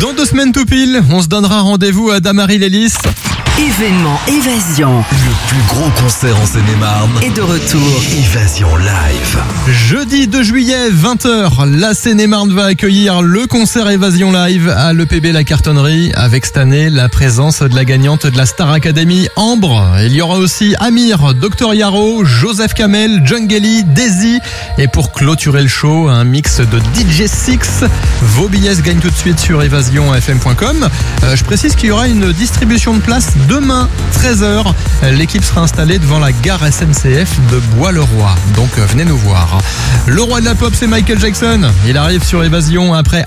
Dans 2 semaines tout pile, on se donnera rendez-vous à Damary-Lélis. Événement Évasion Le plus gros concert en Seine-et-Marne est de retour. Évasion Live. Jeudi 2 juillet, 20h, la Seine-et-Marne va accueillir le concert Évasion Live à l'EPB La Cartonnerie, avec cette année la présence de la gagnante de la Star Academy, Ambre. Il y aura aussi Amir, Dr Yaro, Joseph Kamel, John Gelly, Daisy. Et pour clôturer le show, un mix de DJ Six. Vos billets se gagnent tout de suite sur evasionfm.com. Je précise qu'il y aura une distribution de places demain, 13h. L'équipe sera installée devant la gare SNCF de Bois-le-Roi. Donc venez nous voir. Le roi de la pop, c'est Michael Jackson. Il arrive sur Évasion après